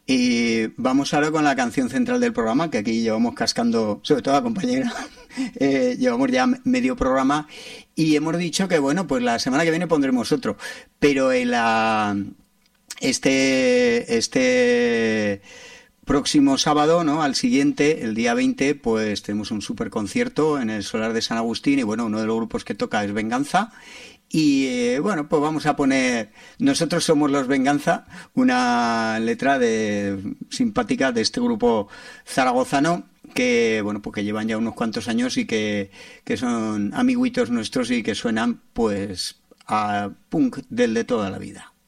Y vamos ahora con la canción central del programa, que aquí llevamos cascando, sobre todo la compañera, llevamos ya medio programa y hemos dicho que bueno, pues la semana que viene pondremos otro, pero este próximo sábado, ¿no? Al siguiente, el día 20, pues tenemos un super concierto en el Solar de San Agustín y bueno, uno de los grupos que toca es Venganza. Y bueno, pues vamos a poner Nosotros somos los Venganza, una letra simpática de este grupo zaragozano que bueno, pues que llevan ya unos cuantos años y que son amiguitos nuestros y que suenan pues a punk del de toda la vida.